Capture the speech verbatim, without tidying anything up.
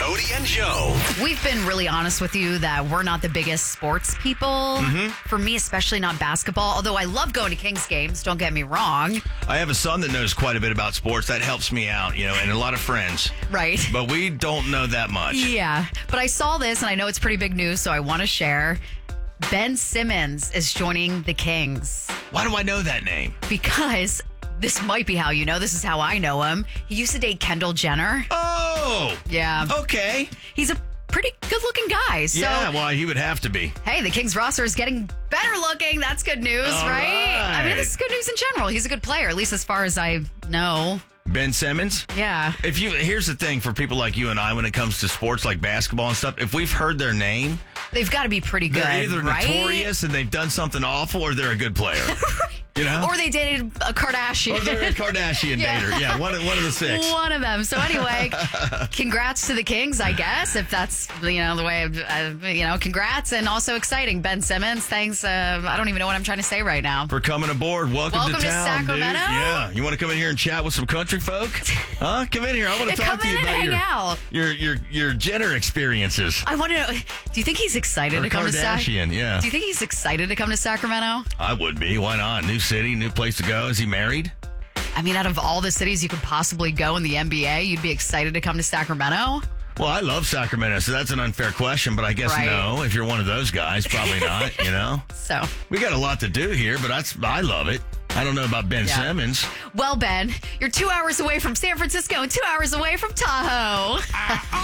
Cody and Joe. We've been really honest with you that we're not the biggest sports people. Mm-hmm. For me, especially not basketball, although I love going to Kings games, don't get me wrong. I have a son that knows quite a bit about sports. That helps me out, you know, and a lot of friends. Right. But we don't know that much. Yeah. But I saw this, and I know it's pretty big news, so I want to share. Ben Simmons is joining the Kings. Why do I know that name? Because this might be how you know. This is how I know him. He used to date Kendall Jenner. Oh! Yeah. Okay. He's a pretty good-looking guy. So, yeah, well, he would have to be. hey, the Kings roster is getting better looking. That's good news, All right? I mean, right. this is good news in general. He's a good player, at least as far as I know. Ben Simmons? Yeah. If you here's the thing for people like you and I when it comes to sports like basketball and stuff, if we've heard their name, They've got to be pretty good, they're either right? notorious and they've done something awful or they're a good player. You know? Or they dated a Kardashian. Or they're a Kardashian Yeah. dater. Yeah, one of, one of the six. One of them. So anyway, congrats to the Kings, I guess, if that's, you know, the way, uh, you know, congrats. And also exciting, Ben Simmons. Thanks. Uh, I don't even know what I'm trying to say right now. For coming aboard. Welcome, Welcome to to town, Sacramento. dude. Yeah. You want to come in here and chat with some country folk? Huh? Come in here. I want to Yeah, talk come to you in and about hang your, out. your your your Jenner experiences. I want to know, do you think he's excited Or to come to Sacramento? Kardashian, yeah. Do you think he's excited to come to Sacramento? I would be. Why not? New city, new place to go. Is he married? I mean, out of all the cities you could possibly go in the N B A, you'd be excited to come to Sacramento? Well, I love Sacramento, so that's an unfair question, but I guess Right. no. If you're one of those guys, probably not, you know? So, We got a lot to do here, but that's I love it. I don't know about Ben Yeah. Simmons. well, Ben, you're two hours away from San Francisco and two hours away from Tahoe.